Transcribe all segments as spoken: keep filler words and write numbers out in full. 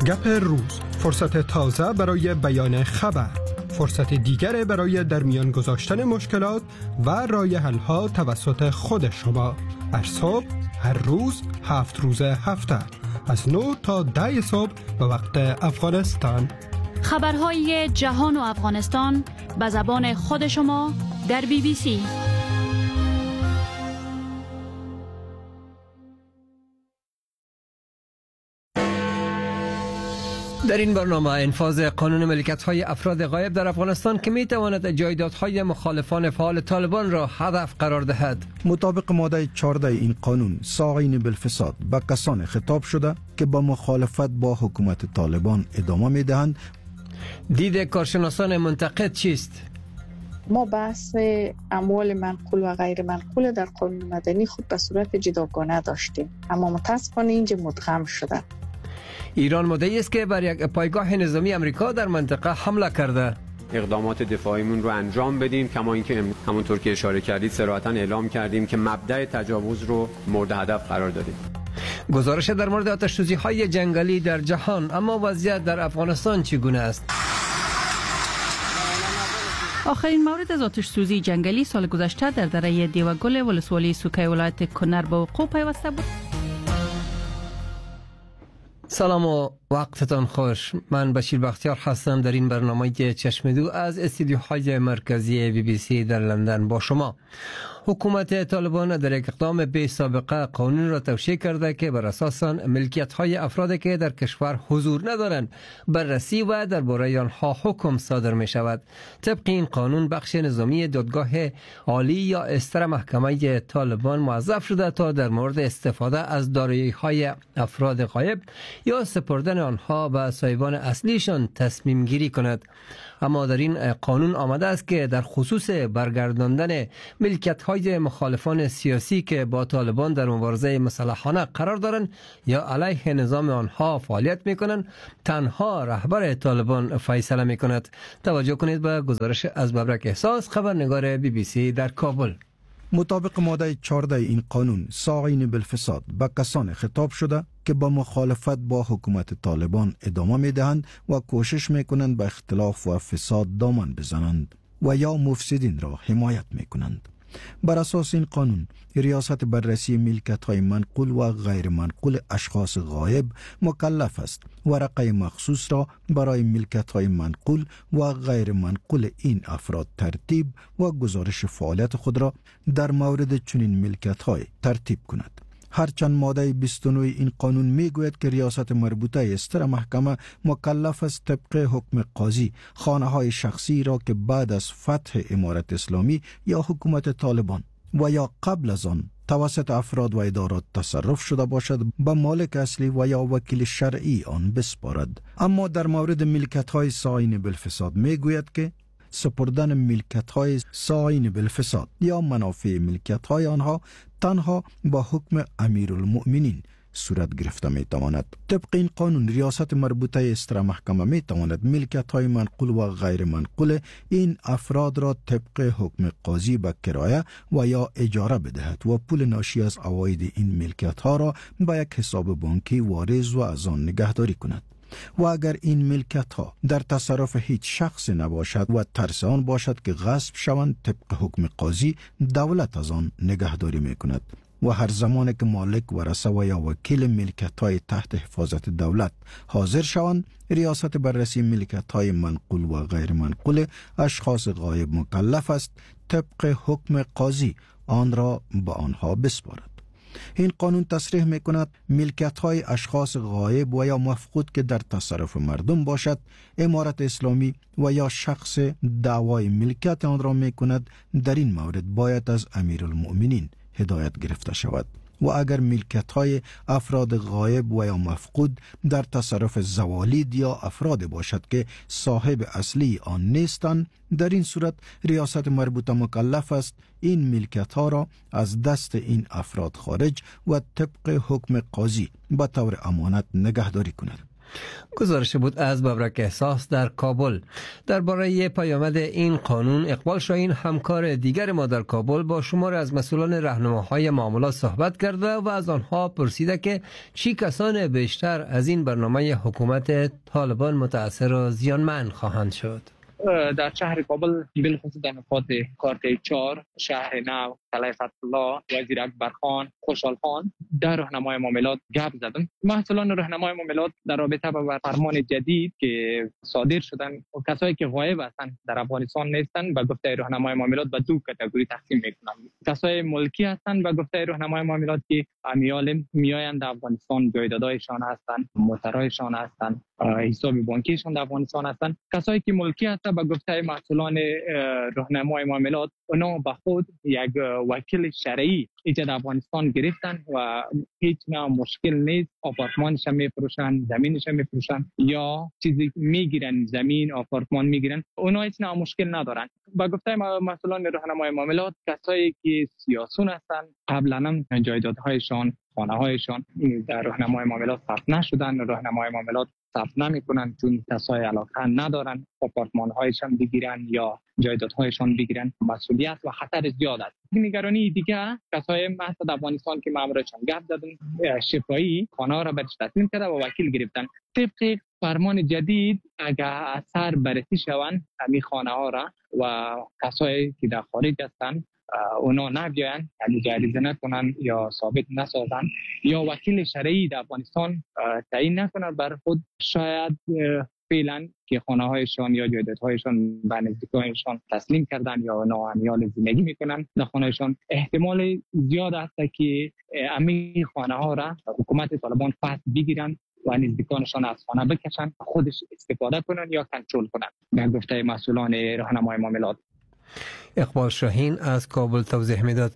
گپ روز، فرصت تازه برای بیان خبر، فرصت دیگر برای در میان گذاشتن مشکلات و رای حل ها توسط خود شما. هر صبح، هر روز، هفت روز هفته، از نه تا ده صبح به وقت افغانستان. خبرهای جهان و افغانستان به زبان خود شما در بی بی سی. در این برنامه انفاذ قانون ملکیت‌های افراد غایب در افغانستان که می‌تواند جایدادهای مخالفان فعال طالبان را هدف قرار دهد. مطابق ماده چهارده این قانون، ساعین بالفساد به کسان خطاب شده که با مخالفت با حکومت طالبان ادامه می‌دهند. دید کارشناسان منتقد چیست؟ ما بحث اموال منقول و غیر منقول در قانون مدنی خود به صورت جداگانه داشتیم، اما متاسفانه اینجا مدغم شده. ایران مدعی است که بر یک پایگاه نظامی امریکا در منطقه حمله کرده. اقدامات دفاعیمون رو انجام بدیم، کما اینکه همونطور که اشاره کردید صراحتاً اعلام کردیم که مبدأ تجاوز رو مورد هدف قرار دادیم. گزارش در مورد آتش‌سوزی‌های جنگلی در جهان، اما وضعیت در افغانستان چگونه است؟ آخرین مورد از آتش سوزی جنگلی سال گذشته در دره دیوگل ولسوالی سوکای ولایت کنر به وقوع پیوسته بود. سلام و وقتتان خوش. من بشیر بختیار هستم در این برنامه چشم دو از استودیوهای مرکزی بی بی سی در لندن با شما. حکومت طالبان در یک اقدام بی سابقه قانون را توشیح کرده که بر اساس آن ملکیت‌های افرادی که در کشور حضور ندارند بررسی و درباره آنها حکم صادر می شود. طبق این قانون بخش نظامی دادگاه عالی یا استر محکمه طالبان موظف شده تا در مورد استفاده از دارایی‌های افراد غایب یا سپردن آنها به صاحبان اصلیشان تصمیم گیری کند. اما در این قانون آمده است که در خصوص برگرداندن ملکیت‌های مخالفان سیاسی که با طالبان در مبارزه مسلحانه قرار دارند یا علیه نظام آنها فعالیت می‌کنند، تنها رهبر طالبان فیصله می‌کند. توجه کنید به گزارش از ببرک احساس، خبرنگار بی بی سی در کابل. مطابق ماده چهارده این قانون، ساعین بالفساد به کسان خطاب شده که با مخالفت با حکومت طالبان ادامه می‌دهند و کوشش می‌کنند به اختلاف و فساد دامن بزنند و یا مفسدین را حمایت می‌کنند. بر اساس این قانون، ریاست بررسی ملکیت‌های منقول و غیر منقول اشخاص غایب مکلف است ورقه مخصوص را برای ملکیت‌های منقول و غیر منقول این افراد ترتیب و گزارش فعالیت خود را در مورد چنین ملکیت‌های ترتیب کند. هرچند ماده بیست و نه این قانون میگوید که ریاست مربوطه استر محکمه مکلف است طبق حکم قاضی خانه‌های شخصی را که بعد از فتح امارت اسلامی یا حکومت طالبان و یا قبل از آن توسط افراد و ادارات تصرف شده باشد به مالک اصلی و یا وکیل شرعی آن بسپارد. اما در مورد ملکیت‌های ساعین بالفساد میگوید که سپردن ملکیت‌های ساعین بالفساد یا منافع ملکیت‌های آنها تنها با حکم امیرالمؤمنین صورت گرفته می تواند. طبق این قانون، ریاست مربوطه استر محکمه می تواند ملکیت‌های منقول و غیر منقول این افراد را طبق حکم قاضی به کرایه و یا اجاره بدهد و پول ناشی از عواید این ملکیت‌ها را به یک حساب بانکی واریز و از آن نگهداری کند. و اگر این ملکیت ها در تصرف هیچ شخص نباشد و ترس آن باشد که غصب شوند، طبق حکم قاضی دولت از آن نگهداری می کند. و هر زمان که مالک، ورثه و یا وکیل ملکیت های تحت حفاظت دولت حاضر شوند، ریاست بررسی ملکیت های منقول و غیر منقول اشخاص غایب مکلف است طبق حکم قاضی آن را به آنها بسپارد. این قانون تصریح می کند ملکیت‌های اشخاص غایب و یا مفقود که در تصرف مردم باشد، امارت اسلامی و یا شخص دعوای ملکیت آن را می کند، در این مورد باید از امیرالمؤمنین هدایت گرفته شود. و اگر ملکیت‌های افراد غایب و یا مفقود در تصرف زوالید یا افراد باشد که صاحب اصلی آن نیستند، در این صورت ریاست مربوطه مکلف است این ملکیت‌ها را از دست این افراد خارج و طبق حکم قاضی به طور امانت نگهداری کند. گزارش بود از بابرک احساس در کابل. درباره پیامد این قانون، اقبال شاهین همکار دیگر ما در کابل با شمار از مسئولان راهنماهای معاملات صحبت کرده و از آنها پرسیده که چی کسان بیشتر از این برنامه حکومت طالبان متاثر و زیانمند خواهند شد. در شهر کابل بالخصوص در نقاط کارت چهار، شهر نو، قلعه فتح‌الله، وزیر اکبرخان، خوشحال خان در راهنمای معاملات گپ زدم. مسئولان راهنمای معاملات در رابطه با فرمان جدید که صادر شدن و کسایی که غایب هستند در افغانستان نیستند به گفته راهنمای معاملات به دو کاتگوری تقسیم میکنند. کسای ملکی هستند به گفته راهنمای معاملات که امیال میآیند افغانستان، جایدادایشان هستند، موترایشان هستند، حساب بانکیشان در افغانستان هستند. کسایی که ملکی هستند به گفته مسئولان راهنمای معاملات اونا به خود یک وکیل شرعی ایجاد افغانستان گرفتن و هیچ نوع مشکل نیست، آپارتمانش هم میفروشن، زمینش هم میفروشن یا چیزی میگیرن، زمین آپارتمان میگیرن، اونا هیچ نوع مشکل ندارن. با گفته مسئولان راهنمای معاملات کسایی که سیاسون هستن قبلا هم جایدادهایشان، خانه‌هایشان در راهنمای معاملات ثبت نشدن، راهنمای معاملات ثبت نمیکنن چون کسای علاقه ندارن آپارتمان‌هایشان بگیرن یا جایدادهایشان بگیرن، مسئولیت و خطر زیاد است. نگرانی دیگه کسای مثلا افغانستان که مامورشان گپ زدن، شفایی خانه را برش تسلیم کرده و وکیل گرفتن. طبق فرمان جدید اگر اثر بررسی شوند همین خانه ها را و کسایی که در خارج هستند اونا نبیاین، یعنی جریزه نکنن یا ثابت نسازن یا وکیل شرعی در افغانستان تعیین نکنن بر خود، شاید فعلا که خانه هایشان یا جایدادهایشان به نزدیکانشان تسلیم کردن یا ناامیال زندگی میکنن در خانه هایشان، احتمال زیاد است که همین خانه ها را حکومت طالبان فصل بگیرن و نزدیکانشان از خانه بکشن، خودش استفاده کنن یا کنترل کنن. به گفته مسئولان راهنمای معاملات. اقبال شاهین از کابل توضیح میداد.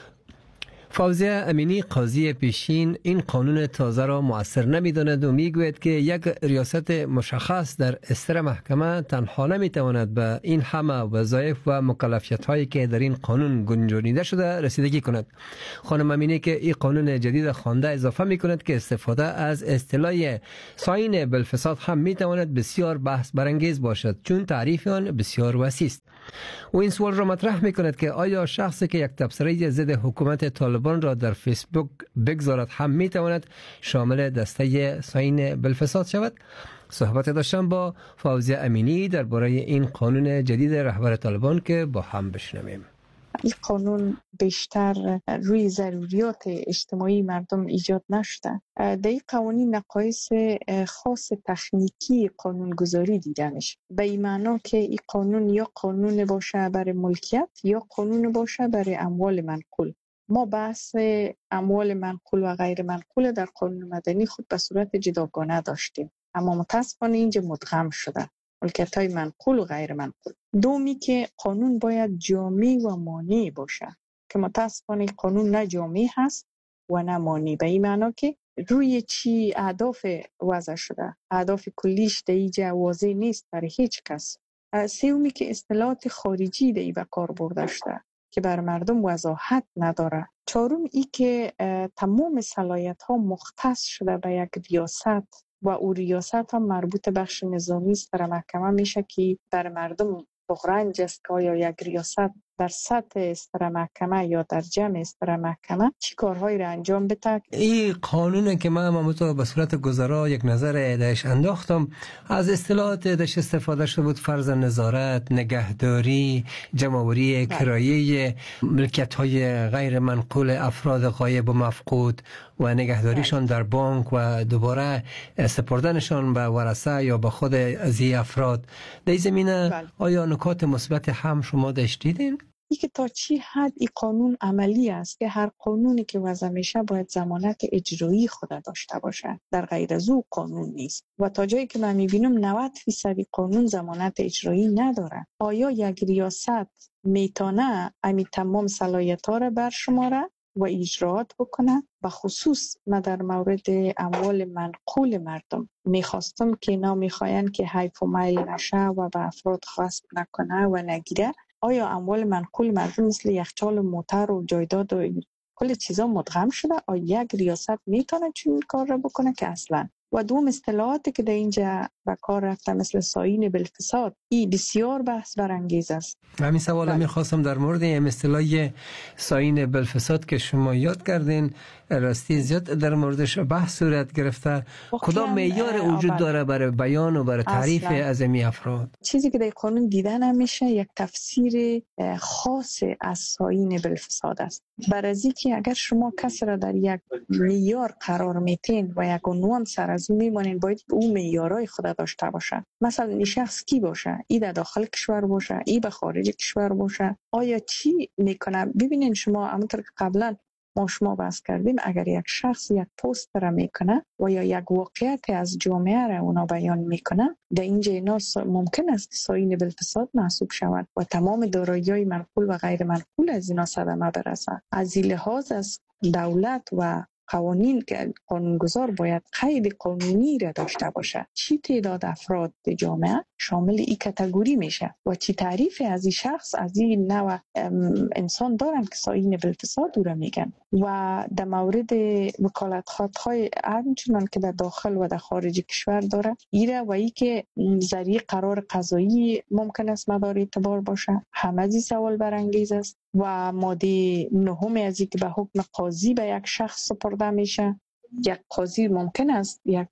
فوزیه امینی قاضی پیشین این قانون تازه را مؤثر نمی‌داند و میگوید که یک ریاست مشخص در استر محکمه تنها نمیتواند به این همه وظایف و مکلفیت هایی که در این قانون گنجانیده شده رسیدگی کند. خانم امینی که این قانون جدید خوانده اضافه میکند که استفاده از اصطلاح ساین بالفساد هم میتواند بسیار بحث برانگیز باشد چون تعریف آن بسیار وسیع است. و این سوال را مطرح میکند که آیا شخصی که یک تبصره ضد حکومت طالبان را در فیسبوک بگذارد هم میتواند شامل دسته ساین بالفساد شود؟ صحبت داشتم با فوزیه امینی درباره این قانون جدید رهبر طالبان که با هم بشنویم. این قانون بیشتر روی ضروریات اجتماعی مردم ایجاد نشده. در این قوانین نقایص خاص تکنیکی قانونگذاری دیده میشه، به این معنا که این قانون یا قانون باشه برای ملکیت یا قانون باشه برای اموال منقول. ما بحث اموال منقول و غیر منقول در قانون مدنی خود به صورت جداگانه داشتیم، اما متاسفانه اینجا مدغم شده، ملکیت های منقول و غیر منقول. دومی که قانون باید جامع و مانع باشه که متاسفانه قانون نه جامع هست و نه مانع، به این معنا که روی چی اهداف وضع شده، اهداف کلیش در اینجا واضح نیست برای هیچ کس. سومی که اصطلاحات خارجی در این به کار برده شده که بر مردم وضاحت نداره. چهارم ای که تمام صلاحیت ها مختص شده به یک ریاست و او ریاست هم مربوط بخش نظامی است در محکمه میشه که بر مردم بغرنج است که آیا یک ریاست در سطح استر محکمه یا در جمع استر محکمه چی کارهایی را انجام بده. این قانونه که من ماموتو به صورت گذرا یک نظر دهش انداختم، از اصطلاحات دهش استفاده شده بود: فرض نظارت، نگهداری، جمع‌آوری کرایه ملکیت های غیر منقول افراد غایب و مفقود و نگهداریشان در بانک و دوباره سپردنشان به ورثه یا به خود از این افراد. در این زمینه آیا نکات مثبت هم شما داشتیدین؟ ای که تا چی حد این قانون عملی است که هر قانونی که وضع میشه باید ضمانت اجرایی خود داشته باشه، در غیر از او قانون نیست و تا جایی که من میبینم نود درصد قانون ضمانت اجرایی نداره. آیا یک ریاست میتونه امی تمام صلاحیت ها را برشماره و اجراات بکنه؟ به خصوص من در مورد اموال منقول مردم میخواستم که اینا میخواین که حیف و میل نشه و به افراد غصب نکنه و نگیره. آیا اموال منقول مردم مثل یخچال و موتر و جایداد و کل چیزا مدغم شده؟ آیا یک ریاست میتونه چنین کار را بکنه که اصلا و دوم اصطلاحاتی که در اینجا به کار رفته مثل ساین بالفساد، این بسیار بحث برانگیز است. همین سوال میخواستم در مورد این اصطلاح ساین بالفساد که شما یاد کردین، راستی زیاد در موردش بحث صورت گرفته. کدام معیار وجود داره برای بیان و برای تعریف از این افراد؟ چیزی که در قانون دیده نمیشه یک تفسیر خاص از ساین بالفساد است. برای که اگر شما کسی را در یک معیار قرار میتین و یک عنوان سر از اون میمانین، باید اون معیارهای خود داشته باشه. مثلا این شخص کی باشه؟ ای در داخل کشور باشه، ای به خارج کشور باشه، آیا چی میکنه؟ ببینین شما همونطور که قبلا ما شما بحث کردیم، اگر یک شخص یک پست را میکنه و یا یک واقعیت از جامعه را اونا بیان میکنه، در اینجا اینا ممکن است که ساین بالفساد محسوب شود و تمام دارایی‌های منقول و غیر منقول از اینا صدمه برسه. از این لحاظ از دولت و قوانین که قانونگذار باید قید قانونی را داشته باشه، چی تعداد افراد جامعه شامل این کاتگوری میشه و چی تعریف از این شخص از این نوع انسان دارن که ساین بالفساد او را میگن. و در مورد وکالتخوادهای همچنان که در داخل و در خارج کشور داره، ایره و ای که ذریعه قرار قضایی ممکن است مدار اعتبار باشه، همه زی سوال برانگیز است. و ماده نهم از این که به حکم قاضی به یک شخص سپرده میشه، یک قاضی ممکن است یک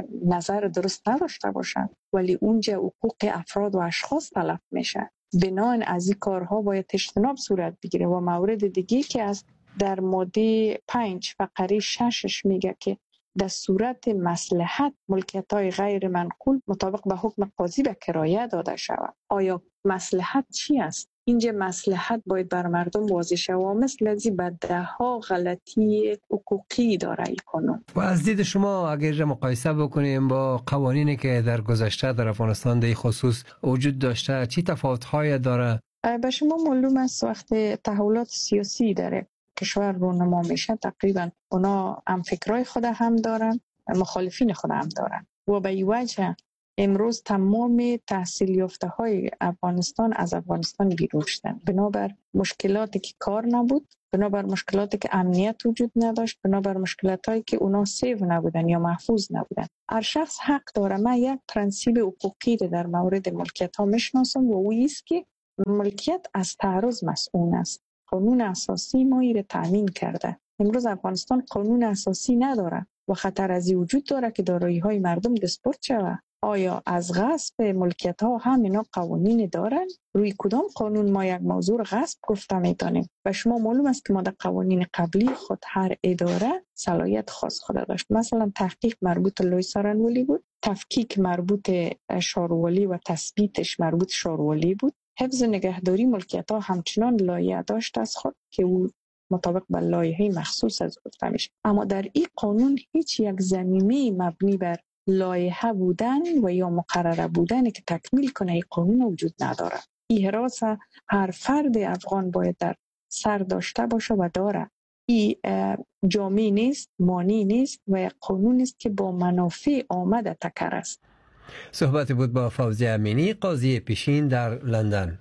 نظر درست نداشته باشه ولی اونجا حقوق افراد و اشخاص تلف میشه. بنابراین از این کارها باید اجتناب صورت بگیره. و مورد دیگه که از در ماده پنج فقره ششش میگه که در صورت مصلحت ملکیت‌های غیر منقول مطابق به حکم قاضی به کرایه داده شود. آیا مصلحت چی است؟ اینجا مصلحت باید بر مردم واضح شود. مثل ازی بدها غلطی حقوقی داره این قانون. و از دید شما اگر مقایسه بکنیم با قوانینی که در گذشته در افغانستان در خصوص وجود داشته، چی تفاوت‌های داره؟ به شما معلوم است وقتی تحولات سیاسی داره کشور رونما میشه، تقریبا اونا هم فکرای خود هم دارن، مخالفین خود هم دارن و به این وجه امروز تمام تحصیل یافته های افغانستان از افغانستان بیرون شدن. بنابر مشکلاتی که کار نبود، بنابر مشکلاتی که امنیت وجود نداشت، بنابر مشکلاتایی که اونا سیو نبودن یا محفوظ نبودن. هر شخص حق داره. من یک پرنسیب حقوقی در مورد ملکیت ها میشناسم و او است که ملکیت از تعرض مسئول است. قانون اساسی ما این را تامین کرده. امروز افغانستان قانون اساسی نداره و خطر از این وجود داره که دارایی های مردم دسپورت شود. آیا از غصب ملکیت ها هم اینا قوانین دارن؟ روی کدام قانون ما یک موضوع غصب گفته میتونیم؟ و شما معلوم است که ما در قوانین قبلی خود هر اداره صلاحیت خاص خود داشت. مثلا تحقیق مربوط لوی سارنولی بود، تفکیک مربوط شاروالی و تثبیتش مربوط شاروالی بود. حفظ نگهداری ملکیت ها همچنان لایحه داشت از خود که او مطابق به لایحه مخصوص از گفته میشه. اما در این قانون هیچ یک ضمیمه مبنی بر لایحه بودن و یا مقرره بودن که تکمیل کنه این قانون وجود نداره. این حراس هر فرد افغان باید در سر داشته باشه و داره. این جامعه نیست، مانی نیست و یک قانون است که با منافع آمده تکر است. صحبت بود با فوزیه امینی، قاضی پیشین در لندن.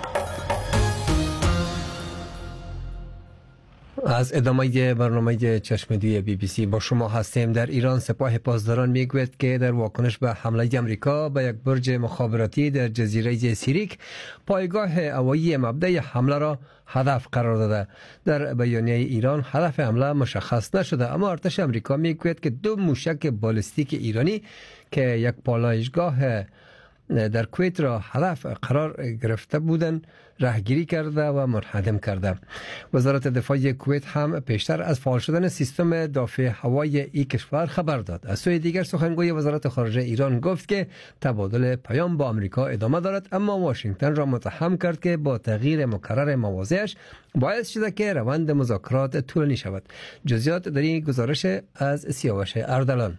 از ادامه برنامه چشمدوی بی بی سی با شما هستیم. در ایران سپاه پاسداران میگوید که در واکنش به حمله امریکا به یک برج مخابراتی در جزیره سیریک پایگاه هوایی مبدأ حمله را هدف قرار داده. در بیانیه ایران هدف حمله مشخص نشده، اما ارتش امریکا میگوید که دو موشک بالستیک ایرانی که یک پالایشگاه در کویت را هدف قرار گرفته بودند راهگیری کرده و منهدم کرده. وزارت دفاع کویت هم پیشتر از فعال شدن سیستم دافع هوایی این کشور خبر داد. از سوی دیگر سخنگوی وزارت خارجه ایران گفت که تبادل پیام با آمریکا ادامه دارد، اما واشنگتن را متهم کرد که با تغییر مکرر مواضعش باعث شده که روند مذاکرات طولانی شود. جزئیات در این گزارش از سیاوش اردلان.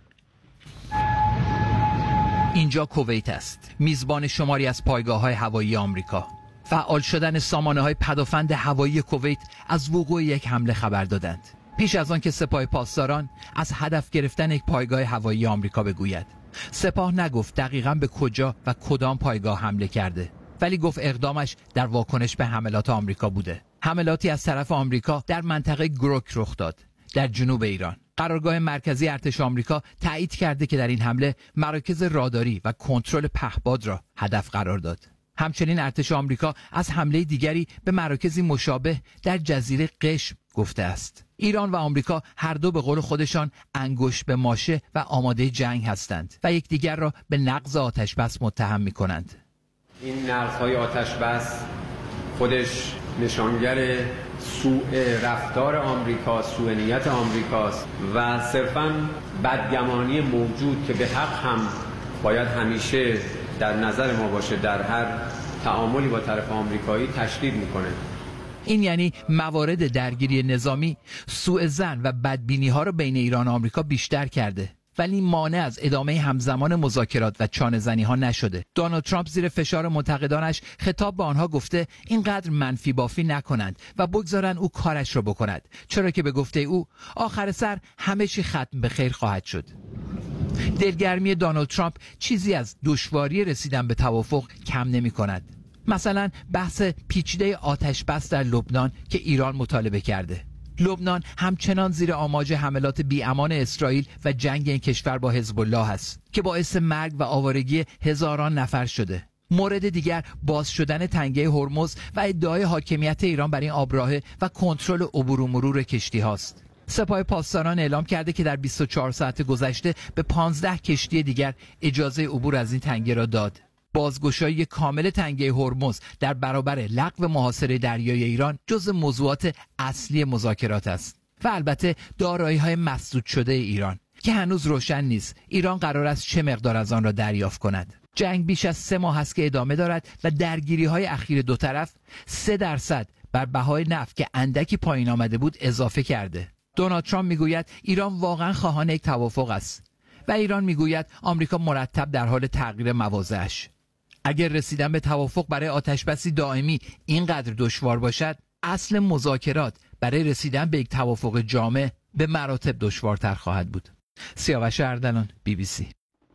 اینجا کویت است، میزبان شماری از پایگاه‌های هوایی آمریکا. فعال شدن سامانه‌های پدافند هوایی کویت از وقوع یک حمله خبر دادند، پیش از آن که سپاه پاسداران از هدف گرفتن یک پایگاه هوایی آمریکا بگوید. سپاه نگفت دقیقاً به کجا و کدام پایگاه حمله کرده، ولی گفت اقدامش در واکنش به حملات آمریکا بوده. حملاتی از طرف آمریکا در منطقه گروک رخ داد، در جنوب ایران. قرارگاه مرکزی ارتش آمریکا تایید کرده که در این حمله مراکز راداری و کنترل پهپاد را هدف قرار داد. همچنین ارتش آمریکا از حمله دیگری به مراکزی مشابه در جزیره قشم گفته است. ایران و آمریکا هر دو به قول خودشان انگشت به ماشه و آماده جنگ هستند و یکدیگر را به نقض آتش بس متهم می‌کنند. این نقض‌های آتش بس خودش نشانگر سوء رفتار آمریکا، سوء نیت آمریکاست و صرفاً بدگمانی موجود که به حق هم باید همیشه در نظر ما باشه در هر تعاملی با طرف آمریکایی تشدید میکنه. این یعنی موارد درگیری نظامی سوء ظن و بدبینی ها را بین ایران و آمریکا بیشتر کرده، ولی مانع از ادامه همزمان مذاکرات و چانه زنی ها نشده. دونالد ترامپ زیر فشار منتقدانش خطاب به آنها گفته اینقدر منفی بافی نکنند و بگذارن او کارش را بکند، چرا که به گفته او آخر سر همه چی ختم به خیر خواهد شد. دلگرمی دونالد ترامپ چیزی از دشواری رسیدن به توافق کم نمی کند. مثلا بحث پیچیده آتش بس در لبنان که ایران مطالبه کرده. لبنان همچنان زیر آماج حملات بی‌امان اسرائیل و جنگ این کشور با حزب الله است که باعث مرگ و آوارگی هزاران نفر شده. مورد دیگر باز شدن تنگه هرمز و ادعای حاکمیت ایران بر این آبراهه و کنترل عبور و مرور کشتی هاست. سپاه پاسداران اعلام کرده که در بیست و چهار ساعت گذشته به پانزده کشتی دیگر اجازه عبور از این تنگه را داد. بازگشایی کامل تنگه هرمز در برابر لغو محاصره دریایی ایران جزو موضوعات اصلی مذاکرات است و البته دارایی‌های مسدود شده ایران که هنوز روشن نیست ایران قرار است چه مقدار از آن را دریافت کند. جنگ بیش از سه ماه است که ادامه دارد و درگیری‌های اخیر دو طرف سه درصد بر بهای نفت که اندکی پایین آمده بود اضافه کرده. دونالد ترامپ میگوید ایران واقعا خواهان یک توافق است و ایران میگوید آمریکا مرتب در حال تغییر مواضعش. اگر رسیدن به توافق برای آتشبسی دائمی اینقدر دشوار باشد، اصل مذاکرات برای رسیدن به یک توافق جامع به مراتب دشوارتر خواهد بود. سیاوش اردلان، بی بی سی.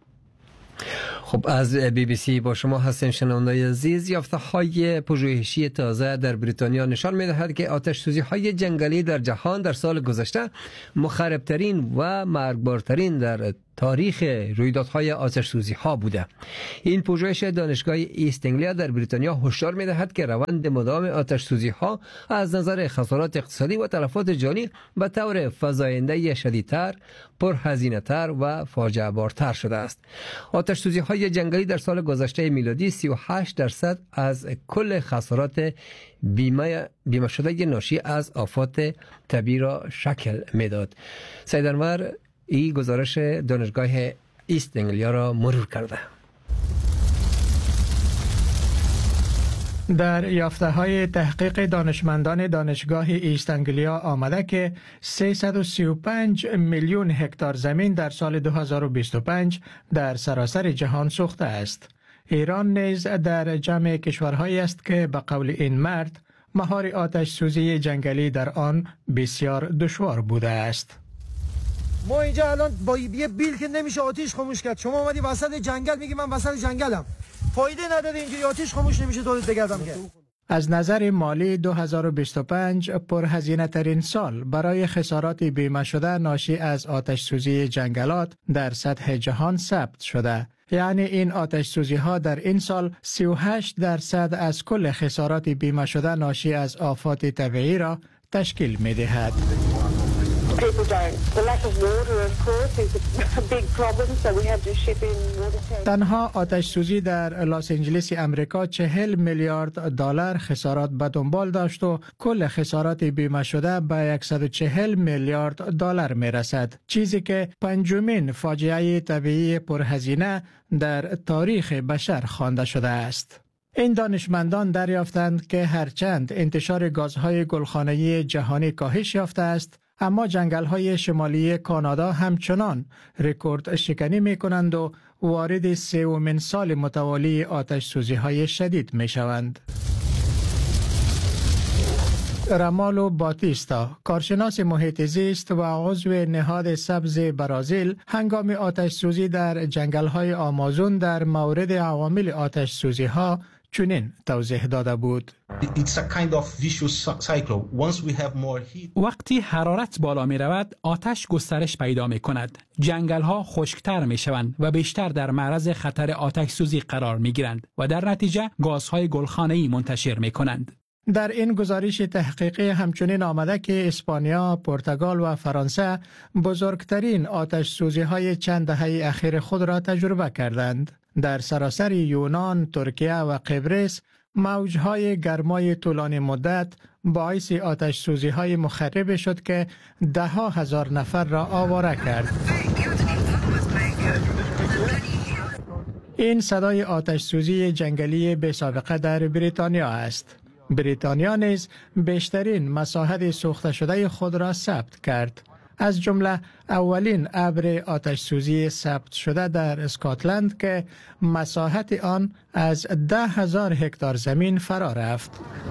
خب از بی بی سی با شما هستیم شنوندگان عزیز. یافته‌های پژوهشی تازه در بریتانیا نشان می‌دهد که آتش‌سوزی‌های جنگلی در جهان در سال گذشته مخرب‌ترین و مرگبارترین در تاریخ رویدادهای آتش‌سوزی‌ها بوده. این پژوهش دانشگاه ایست انگلیا در بریتانیا هشدار می‌دهد که روند مداوم آتش‌سوزی‌ها از نظر خسارات اقتصادی و تلفات جانی به طور فزاینده شدیدتر، پرهزینه‌تر و فاجعه بارتر شده است. آتش‌سوزی‌های جنگلی در سال گذشته میلادی سی و هشت درصد از کل خسارات بیمه بیمه شده ناشی از آفات طبیعی را شکل میداد. سید انور این گزارش دانشگاه ایست انگلیا را مرور کرده. در یافته‌های تحقیق دانشمندان دانشگاه ایست انگلیا آمده که سیصد و سی و پنج میلیون هکتار زمین در سال دو هزار و بیست و پنج در سراسر جهان سوخته است. ایران نیز در جمع کشورهایی است که به قول این مرد مهار آتش سوزی جنگلی در آن بسیار دشوار بوده است. ما اینجا الان با یه بیل که نمیشه آتش خاموش کرد. شما اومدی وسط جنگل میگی من وسط جنگلم. فایده نداره اینجا آتش خاموش نمیشه دورت بگردم که. از نظر مالی دو هزار و بیست و پنج پرهزینه ترین سال برای خسارات بیمه شده ناشی از آتش سوزی جنگلات در سطح جهان ثبت شده. یعنی این آتش سوزی ها در این سال سی و هشت درصد از کل خسارات بیمه شده ناشی از آفات طبیعی را تشکیل می دهد. تنها آتش سوزی در لس آنجلس امریکا چهل میلیارد دلار خسارات به دنبال داشت و کل خسارات بیمه شده به صد و چهل میلیارد دلار می رسد، چیزی که پنجمین فاجعه طبیعی پرهزینه در تاریخ بشر خوانده شده است. این دانشمندان دریافتند که هرچند انتشار گازهای گلخانه‌ای جهانی کاهش یافته است، اما جنگل‌های شمالی کانادا همچنان رکورد شکنی می‌کنند و وارد سومین سال متوالی آتش سوزی‌های شدید می‌شوند. رامالو باتیستا، کارشناس محیط زیست و عضو نهاد سبز برازیل، هنگام آتش سوزی در جنگل‌های آمازون در مورد عوامل آتش سوزی‌ها چنین توضیح داده بود. وقتی حرارت بالا می رود آتش گسترش پیدا می کند. جنگل ها خشکتر می شوند و بیشتر در معرض خطر آتش سوزی قرار می گیرند و در نتیجه گازهای گلخانه‌ای منتشر می کنند. در این گزارش تحقیقی همچنین آمده که اسپانیا، پرتغال و فرانسه بزرگترین آتش سوزی های چند دهه اخیر خود را تجربه کردند. در سراسر یونان، ترکیه و قبرس موجهای گرمای طولانی مدت باعث آتش سوزی های مخرب شد که ده ها هزار نفر را آواره کرد. این صدای آتش سوزی جنگلی بی سابقه در بریتانیا است. بریتانیا نیز بیشترین مساحت سوخته شده خود را ثبت کرد. از جمله اولین ابر آتش سوزی ثبت شده در اسکاتلند که مساحت آن از ده هزار هکتار زمین فرا رفت.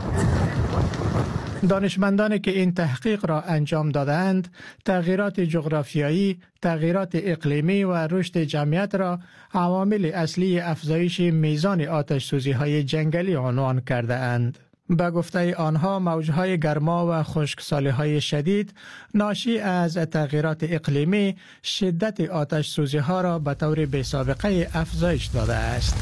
دانشمندانی که این تحقیق را انجام دادند، تغییرات جغرافیایی، تغییرات اقلیمی و رشد جمعیت را عوامل اصلی افزایش میزان آتش سوزی های جنگلی عنوان کرده اند. به گفته آنها موجهای گرما و خشکسالی های شدید ناشی از تغییرات اقلیمی شدت آتش سوزی ها را به طور بی سابقه افزایش داده است.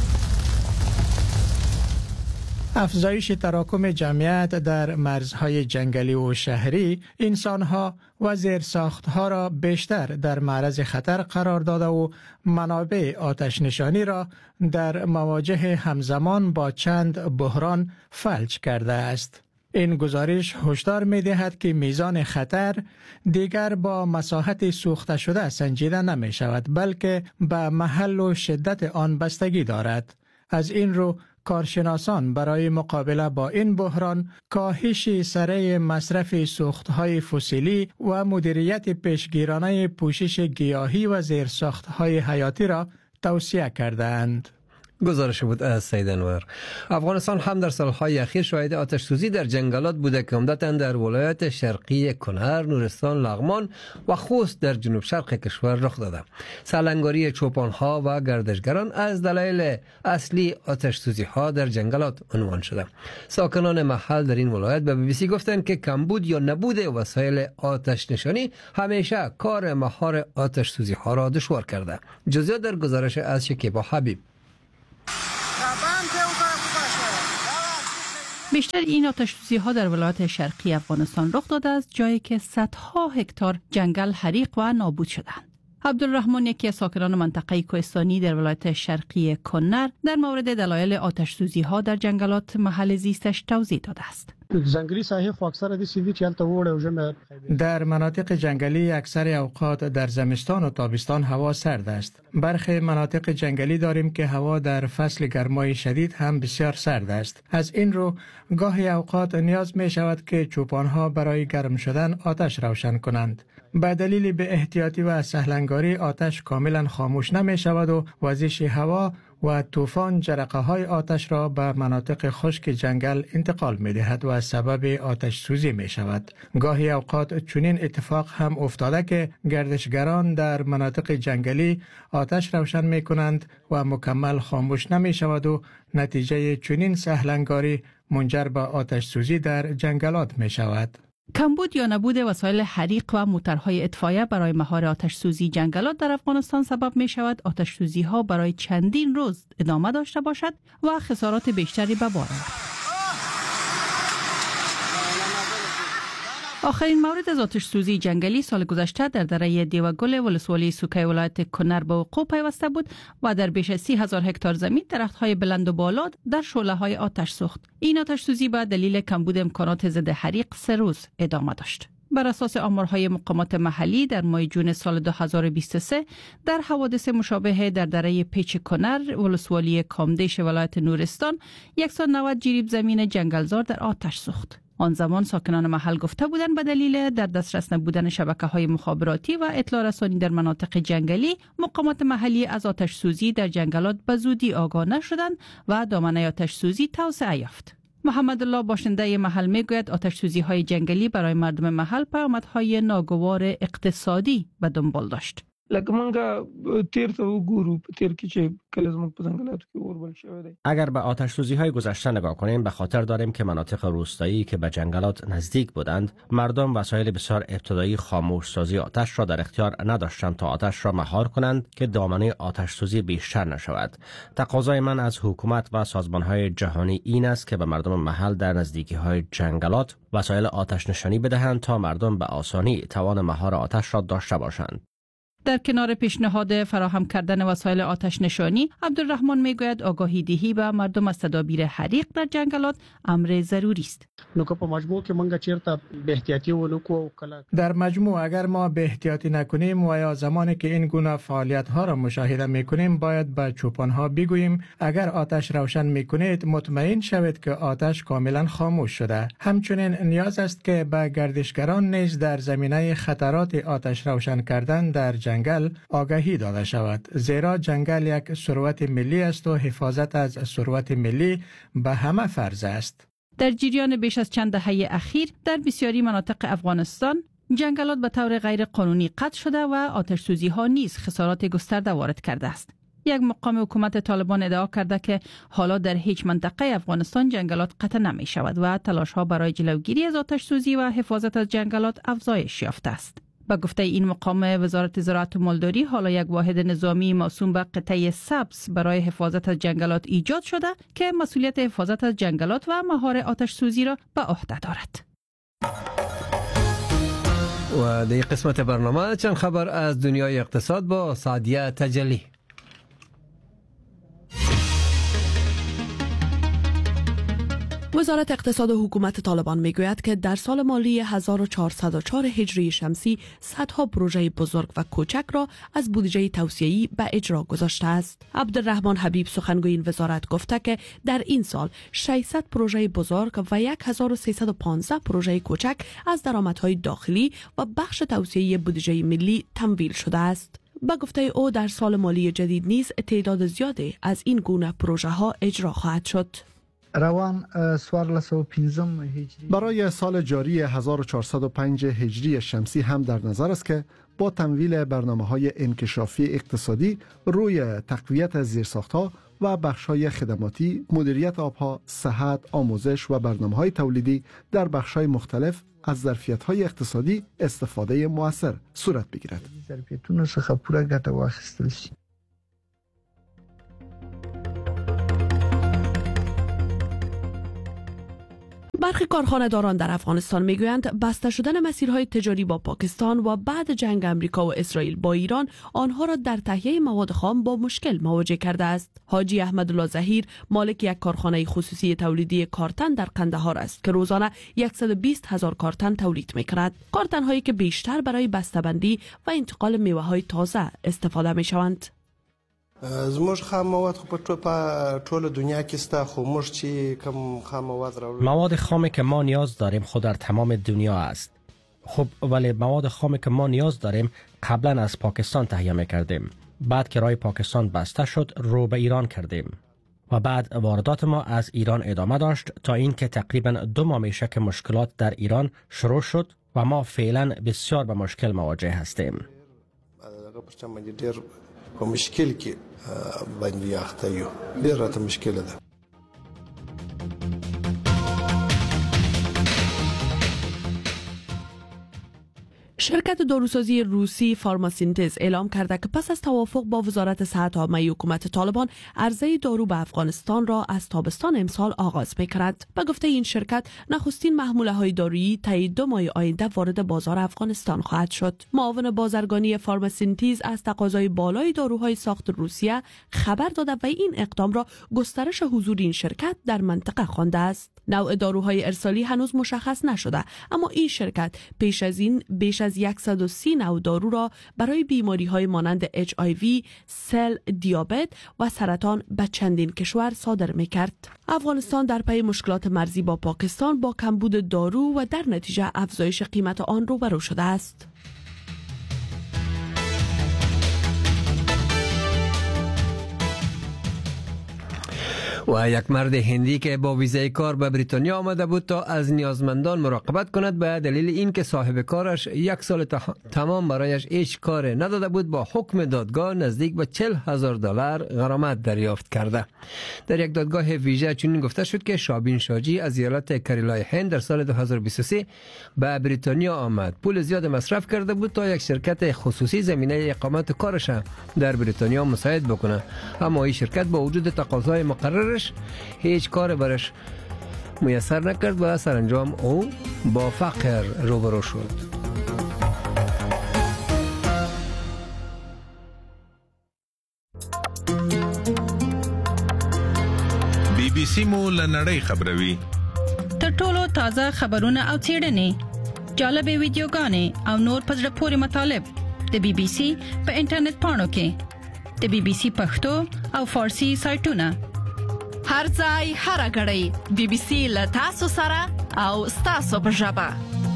افزایش تراکم جمعیت در مرزهای جنگلی و شهری انسانها و زیرساختها را بیشتر در معرض خطر قرار داده و منابع آتش نشانی را در مواجه همزمان با چند بحران فلج کرده است. این گزارش هشدار می دهد که میزان خطر دیگر با مساحت سوخته شده سنجیده نمی شود، بلکه به محل و شدت آن بستگی دارد. از این رو کارشناسان برای مقابله با این بحران کاهش سریع مصرف سوختهای فسیلی و مدیریت پیشگیرانه پوشش گیاهی و زیرساختهای حیاتی را توصیه کردند. گزارش بود از سید انور. افغانستان هم در سالهای اخیر شاهد آتش سوزی در جنگلات بوده که عمدتاً در ولایات شرقی کنر، نورستان، لغمان و خوست در جنوب شرق کشور رخ داده. سالنگاری چوپان‌ها و گردشگران از دلایل اصلی آتش سوزی ها در جنگلات عنوان شده. ساکنان محل در این ولایت به بی بی سی گفتند که کمبود یا نبود وسایل آتش نشانی همیشه کار مهار آتش سوزی ها را دشوار کرده. جزئیات در گزارش از شکیبا حبیب. بیشتر این آتش سوزی ها در ولایات شرقی افغانستان رخ داده است، جایی که صدها هکتار جنگل حریق و نابود شدند. عبدالرحمن، یکی از ساکنان منطقه کوهستانی در ولایت شرقی کنر، در مورد دلایل آتش سوزی ها در جنگلات محل زیستش توضیح داده است. جنگلی ساحه خو اکثر د سیدی چالت وړ او ژمه در مناطق جنگلی اکثر اوقات در زمستان و تابستان هوا سرد است. برخی مناطق جنگلی داریم که هوا در فصل گرمای شدید هم بسیار سرد است. از این رو گاهی اوقات نیاز می شود که چوپانها برای گرم شدن آتش روشن کنند. به دلیل به احتیاطی و سهلنگاری آتش کاملا خاموش نمی شود و وزش هوا و طوفان جرقه های آتش را به مناطق خشک جنگل انتقال می دهد و سبب آتش سوزی می شود. گاهی اوقات چنین اتفاق هم افتاده که گردشگران در مناطق جنگلی آتش روشن می کنند و مکمل خاموش نمی شود و نتیجه چنین سهلنگاری منجر به آتش سوزی در جنگلات می شود. کمبود یا نبود وسایل حریق و موتورهای اطفایه برای مهار آتش سوزی جنگلات در افغانستان سبب می شود آتش سوزی ها برای چندین روز ادامه داشته باشد و خسارات بیشتری به بار آورد. آخرین مورد از آتش سوزی جنگلی سال گذشته در دره دیوگل ولسوالی سوکای ولایت کنر به وقوع پیوسته بود و در بیش از سی هزار هکتار زمین درخت‌های بلند و بالا در شعله‌های آتش سوخت. این آتش سوزی به دلیل کمبود امکانات ضد حریق سه روز ادامه داشت. بر اساس آمارهای مقامات محلی در ماه جون سال دو هزار و بیست و سه در حوادث مشابه در دره پیچ کنر ولسوالی کامدیش ولایت نورستان صد و نود جریب زمین جنگلزار در آتش سوخت. آن زمان ساکنان محل گفته بودند به دلیل در دسترس نبودن شبکه‌های مخابراتی و اطلاع رسانی در مناطق جنگلی، مقامات محلی از آتش سوزی در جنگلات به زودی آگاه نشدند و دامنه آتش سوزی توسعه یافت. محمد الله باشنده محل میگوید آتش سوزی های جنگلی برای مردم محل پیامدهای ناگوار اقتصادی به دنبال داشت. لکه مونږه تیر ته وګورو په تیر کې چې کله زموږ په ځنګلاتو کې اور بل شوی دی. اگر به آتش سوزی های گذشته نگاه کنیم به خاطر داریم که مناطق روستایی که به جنگلات نزدیک بودند مردم وسایل بسیار ابتدایی خاموش سازی آتش را در اختیار نداشتند تا آتش را مهار کنند که دامنه آتش سوزی بیشتر نشود. تقاضای من از حکومت و سازمان های جهانی این است که به مردم محل در نزدیکی های جنگلات وسایل آتش نشانی بدهند تا مردم به آسانی توان مهار آتش را داشته باشند. در کنار پیشنهاد فراهم کردن وسایل آتش نشانی، عبدالرحمن میگوید آگاهی دهی به مردم از تدابیر حریق در جنگلات امر ضروری است. نو که په مجموع کې مونږ چیرته به احتیاطي ونکو کله در مجموع اگر ما به احتیاطی نکنیم و یا زمانی که این گونه فعالیت ها را مشاهده میکنیم باید به چوپان ها بگوییم اگر آتش روشن میکنید مطمئن شوید که آتش کاملا خاموش شده. همچنین نیاز است که به گردشگران نیز در زمینه خطرات آتش روشن کردن در جنگل آگاهی داده شود، زیرا جنگل یک ثروت ملی است و حفاظت از ثروت ملی به همه فرض است. در جریان بیش از چند دهه اخیر در بسیاری مناطق افغانستان جنگلات به طور غیر قانونی قطع شده و آتش سوزی ها نیز خسارات گسترده وارد کرده است. یک مقام حکومت طالبان ادعا کرده که حالا در هیچ منطقه افغانستان جنگلات قطع نمی شود و تلاش ها برای جلوگیری از آتش سوزی و حفاظت از جنگلات افزایش یافته است. با گفته این مقام وزارت زراعت و مالداری حالا یک واحد نظامی موسوم به قطعه سبز برای حفاظت از جنگلات ایجاد شده که مسئولیت حفاظت از جنگلات و مهار آتش سوزی را به عهده دارد. و در قسمت برنامه چند خبر از دنیای اقتصاد با سعدیه تجلی. وزارت اقتصاد و حکومت طالبان میگوید که در سال مالی هزار و چهارصد و چهار هجری شمسی صدها پروژه بزرگ و کوچک را از بودجه توسعه‌ای به اجرا گذاشته است. عبدالرحمن حبیب سخنگوی این وزارت گفته که در این سال ششصد پروژه بزرگ و هزار و سیصد و پانزده پروژه کوچک از درآمدهای داخلی و بخش توسعه‌ای بودجه ملی تمویل شده است. با گفته او در سال مالی جدید نیز تعداد زیادی از این گونه پروژه ها اجرا خواهد شد. روان سوارلس و پینزم هجری برای سال جاری هزار و چهارصد و پنج هجری شمسی هم در نظر است که با تمویل برنامه‌های انکشافی اقتصادی روی تقویت زیرساخت‌ها و بخش‌های خدماتی، مدیریت آبها، صحت، آموزش و برنامه‌های تولیدی در بخش‌های مختلف از ظرفیت‌های اقتصادی استفاده مؤثر صورت بگیرد. ظرفیتونو څخه پوره ګټه واخیستل شي. برخی کارخانه‌داران در افغانستان میگویند بسته شدن مسیرهای تجاری با پاکستان و بعد جنگ امریکا و اسرائیل با ایران آنها را در تهیه مواد خام با مشکل مواجه کرده است. حاجی احمدالله ظهیر مالک یک کارخانه خصوصی تولیدی کارتن در قندهار است که روزانه صد و بیست هزار کارتن تولید می‌کند. کارتن هایی که بیشتر برای بسته‌بندی و انتقال میوه‌های تازه استفاده می‌شوند. زموږ خام مواد خو په ټوله دنیا کې سته خو موږ چې کوم خام مواد راوړو مواد خامی که ما نیاز داریم خود در تمام دنیا است. خب ولی مواد خامی که ما نیاز داریم قبلا از پاکستان تهیه می‌کردیم. بعد که راه پاکستان بسته شد رو به ایران کردیم و بعد واردات ما از ایران ادامه داشت تا اینکه تقریبا دو ماه میشه که مشکلات در ایران شروع شد و ما فعلا بسیار به مشکل مواجه هستیم. په مشکل کې باندې اخته یو ډېر راته مشکل ده. شرکت داروسازی روسی فارماسینتز اعلام کرده که پس از توافق با وزارت صحت عامه حکومت طالبان عرضه دارو به افغانستان را از تابستان امسال آغاز می‌کند. به گفته این شرکت نخستین محموله های دارویی طی دو ماه آینده وارد بازار افغانستان خواهد شد. معاون بازرگانی فارماسینتز از تقاضای بالای داروهای ساخت روسیه خبر داده و این اقدام را گسترش حضور این شرکت در منطقه خوانده است. نوع داروهای ارسالی هنوز مشخص نشده، اما این شرکت پیش از این بیش از صد و سی نوع دارو را برای بیماری‌های مانند اچ آی وی، سل، دیابت و سرطان به چندین کشور صادر می‌کرد. افغانستان در پی مشکلات مرزی با پاکستان با کمبود دارو و در نتیجه افزایش قیمت آن روبرو شده است. و یک مرد هندی که با ویزای کار به بریتانیا آمده بود تا از نیازمندان مراقبت کند به دلیل اینکه صاحب کارش یک سال تمام برایش هیچ کار نداده بود با حکم دادگاه نزدیک به چهل هزار دلار غرامت دریافت کرده. در یک دادگاه ویژه چنین گفته شد که شابین شاجی از ایالت کریلای هند در سال دو هزار و بیست و سه به بریتانیا آمد. پول زیاد مصرف کرده بود تا یک شرکت خصوصی زمینه اقامت کارش در بریتانیا مساعد بکنه، اما این شرکت با وجود تقاضای مقررش هیچ کار برش میسر نکرد و سرانجام او با فقر روبرو شد. بی بی سی مو لنړی خبروي. تر ټولو تازه خبرونه او څېړنې، جالب ویډیوګانې او نور په زړه پورې مطالب د بي بي سي په انټرنیټ پاڼو کې د بي بي سي پښتو او فارسی سایټونه. هر ځای هر غړی بي بي سي له تاسو سره او تاسو په ژبه.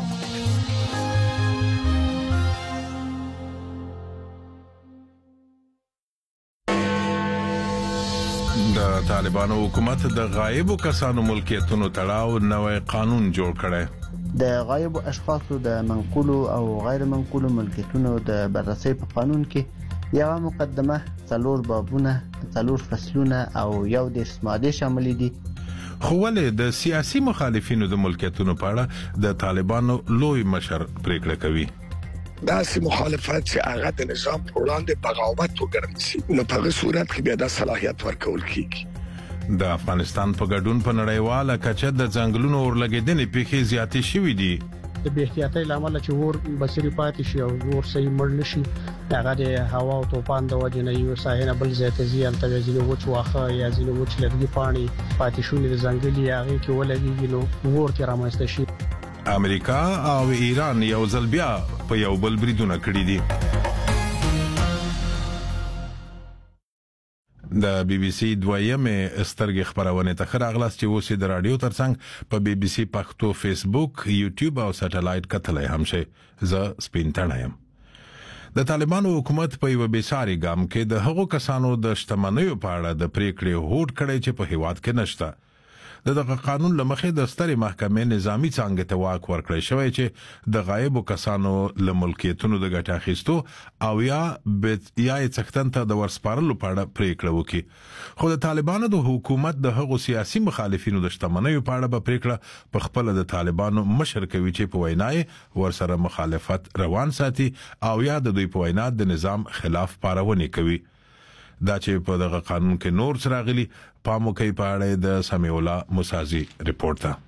د طالبانو حکومت د غایبو کسانو ملکیتونو تړاو نوې قانون جوړ کړی. د غایبو اشخاصو د منقولو او غیر منقولو ملکیتونو د بررسي په قانون کې یو مقدمه، څلور بابونه، څلور فصلونه او یو د ماده شامل دي. خو ولې د سیاسي مخالفینو د ملکیتونو په اړه د طالبانو لوی مشر پریکړه کوي؟ داسې مخالفت چې هغه د نظام پر وړاندې بغاوت وګڼل شي، نو په هغه صورت کې بیا د صلاحیت ورکول کیږي. د افغانستان په ګډون په نړیواله کچه د ځنګلونو اورلګیدنې پیښې زیاتې شوې دي. د بې احتیاطۍ له امله چې اور بصري پاتې شي او اور صحیح مړ نشي، هغه د هوا او طوفان د وجې نه یو ځای نه بل ځای ته ځي، هلته بیا ځینې وچ واښه یا ځینې وچ لرګي پاڼې پاتې شونې د ځنګل یې هغې کې ولګېږي، نو اور ترې رامنځته شي. امریکا او ایران یو ځل بیا په یو بل بریدونه کړي دي. د بي بي سي دویمه سترګې خبرونه ته خراغلاس چې اوسې د رادیو ترڅنګ په بي بي سي پښتو فیسبوک، یوټیوب او سټلایټ کتلای هم شي. زه سپین تڼایم. د طالبانو حکومت په یو بیساري ګام کې د هغو کسانو د شتمنیو په اړه د پریکړې هوډ کړی چې په هیواد کې نشته. دغه قانون لمخې د سترې محکمې نظامی څنګه ته واک ورکړی شوی چې د غایبو کسانو له ملکیتونو د ګټه اخیستو او یا بیت یا څښتن ته د ورسپارلو په اړه پریکړه وکړي. خو د طالبانو د حکومت د هغو سیاسي مخالفینو د شتمنیو په اړه به پریکړه په خپل د طالبانو مشر کوي چې په وینای ورسره مخالفت روان ساتي او یا د دوی په وینا د نظام خلاف پارونې کوي. دا چې په دغه قانون کې نور څراغلي پامو کوي په اړه د سمیع الله مسازي رپورټ.